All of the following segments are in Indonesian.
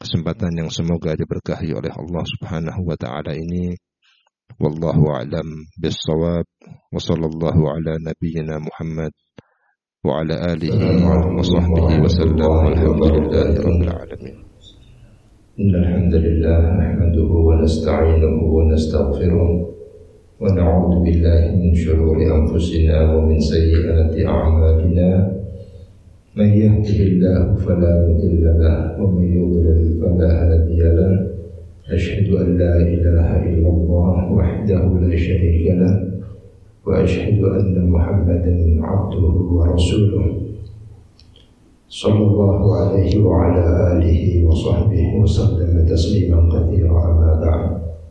kesempatan yang semoga diberkahi oleh Allah Subhanahu wa taala ini. Wallahu a'lam bis-shawab. Wa sallallahu ala nabiyyina Muhammad wa ala alihi wa sahbihi wa sallam. Walhamdulillahi rabbil alamin. Innal hamdalillah nahmaduhu wa nasta'inuhu wa nastaghfiruh wa na'udzu billahi min shururi anfusina wa min sayyiati a'malina. Man yahdihillahu fala mudilla lahu wa man yudlil fala hadiya lahu. Asyhadu an la ilaha illallah wahdahu la syarika lahu wa asyhadu anna Muhammadan 'abduhu wa rasuluh. Sallallahu alaihi wa ala alihi wa sahbihi wa sallam tasliman katsira, amma ba'd.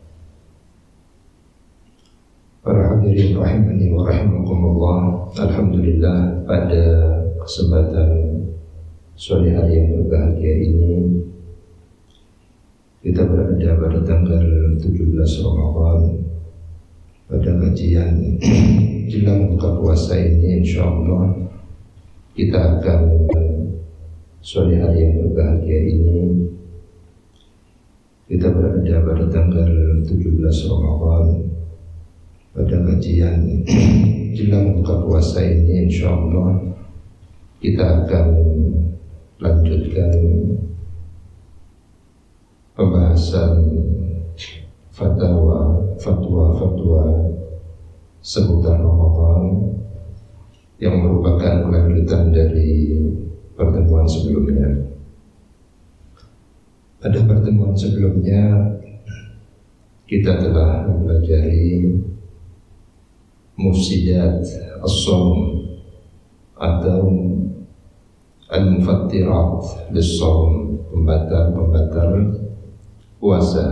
Para hadirin rahimani wa rahimakumullah, alhamdulillah pada kesempatan sore hari yang berbahagia ini kita berada pada tanggal 17 Ramadan pada kajian jelang buka puasa ini. Insyaallah kita akan sore hari yang berbahagia ini kita berada pada tanggal 17 Ramadan pada kajian jelang buka puasa ini. Insyaallah kita akan lanjutkan pembahasan fatwa seputar Ramadan yang merupakan kelanjutan dari pertemuan sebelumnya. Pada pertemuan sebelumnya kita telah mempelajari mufsidat as-shaum atau al-mufattirat lis-shaum, pembatal puasa.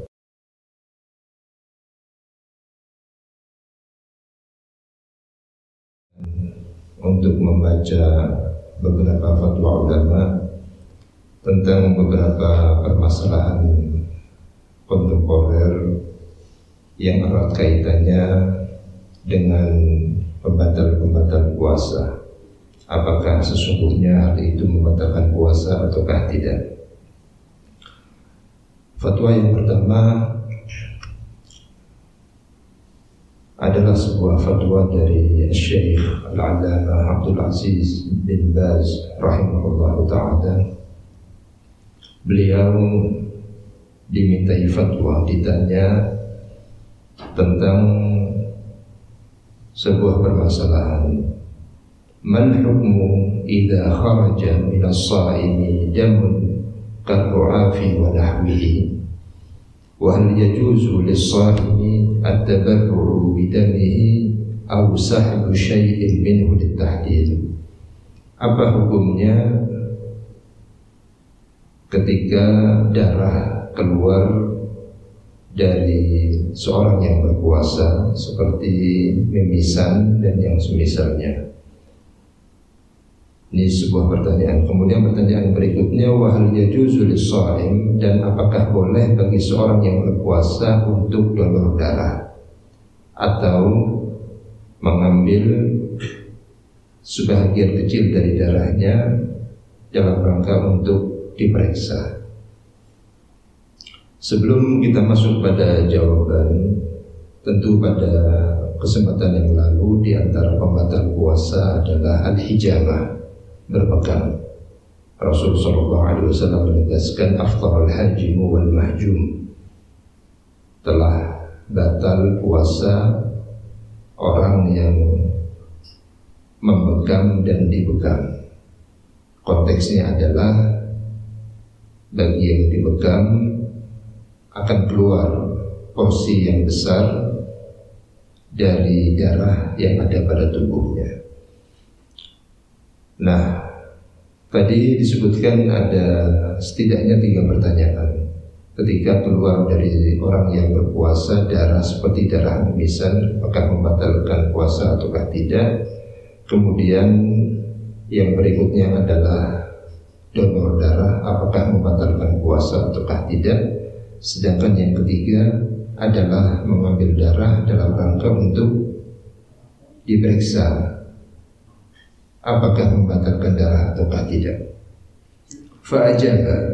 Untuk membaca beberapa fatwa ulama tentang beberapa permasalahan kontemporer yang erat kaitannya dengan pembatal-pembatal puasa. Apakah sesungguhnya hal itu membatalkan puasa ataukah tidak? Fatwa yang pertama adalah sebuah fatwa dari Syekh Al-Allamah Abdul Aziz bin Baz rahimahullahu ta'ala. Beliau dimintai fatwa, ditanya tentang sebuah permasalahan. Man hukmu idza kharaja minas shaimi damun كالرعاف ونحوه وهل يجوز للصائم التبرع بدمه أو سحب شيء منه للتحليل. Apa hukumnya ketika darah keluar dari seorang yang berpuasa seperti mimisan dan yang semisalnya? Ini sebuah pertanyaan. Kemudian pertanyaan berikutnya, wa hal yajuzu lis-shaim, dan apakah boleh bagi seorang yang berpuasa untuk donor darah atau mengambil sebagian kecil dari darahnya dalam rangka untuk diperiksa. Sebelum kita masuk pada jawaban, tentu pada kesempatan yang lalu di antara pembatal puasa adalah al-hijamah, berpegang. Rasul sallallahu alaihi wasallam menegaskan afdharul hajim wal mahjum, telah batal puasa orang yang memegang dan dipegang. Konteksnya adalah bagi yang dipegang akan keluar porsi yang besar dari darah yang ada pada tubuhnya. Nah, tadi disebutkan ada setidaknya 3 pertanyaan. Ketika keluar dari orang yang berpuasa darah seperti darah mimisan, apakah membatalkan puasa ataukah tidak? Kemudian yang berikutnya adalah donor darah, apakah membatalkan puasa ataukah tidak? Sedangkan yang ketiga adalah mengambil darah dalam rangka untuk diperiksa apakah membatalkan darah ataukah tidak. Fa'ajaba,